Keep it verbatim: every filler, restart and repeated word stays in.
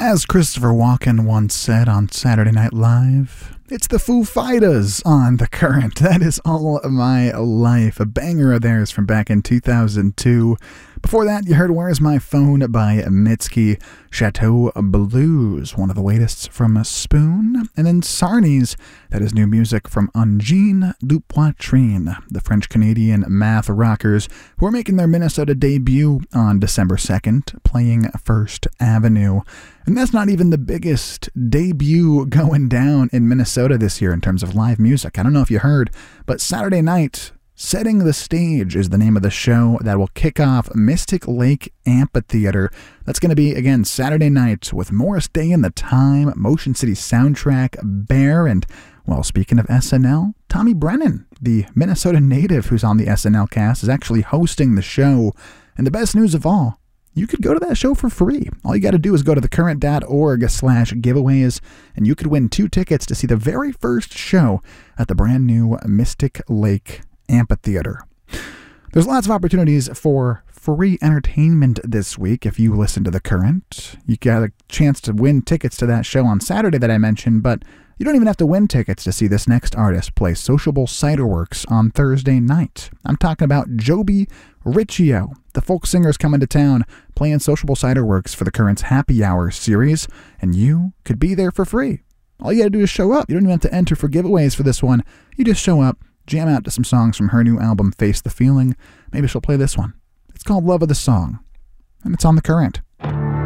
As Christopher Walken once said on Saturday Night Live, it's the Foo Fighters on The Current. That is All My Life, a banger of theirs from back in two thousand two. Before that, you heard Where's My Phone by Mitski, Chateau Blues, one of the latest from Spoon, and then Sarnies, that is new music from Ungine Dupoitrine, the French-Canadian math rockers who are making their Minnesota debut on December second, playing First Avenue. And that's not even the biggest debut going down in Minnesota this year in terms of live music. I don't know if you heard, but Saturday night, Setting the Stage is the name of the show that will kick off Mystic Lake Amphitheater. That's going to be, again, Saturday night with Morris Day and the Time, Motion City Soundtrack, Bear, and, well, speaking of S N L, Tommy Brennan, the Minnesota native who's on the S N L cast, is actually hosting the show. And the best news of all, you could go to that show for free. All you got to do is go to thecurrent.org slash giveaways, and you could win two tickets to see the very first show at the brand new Mystic Lake Amphitheater. There's lots of opportunities for free entertainment this week if you listen to The Current. You got a chance to win tickets to that show on Saturday that I mentioned, but you don't even have to win tickets to see this next artist play Sociable Ciderworks on Thursday night. I'm talking about Joby Riccio. The folk singer's coming to town playing Sociable Ciderworks for The Current's Happy Hour series, and you could be there for free. All you got to do is show up. You don't even have to enter for giveaways for this one. You just show up, jam out to some songs from her new album, Face the Feeling. Maybe she'll play this one. It's called Love of the Song, and it's on The Current.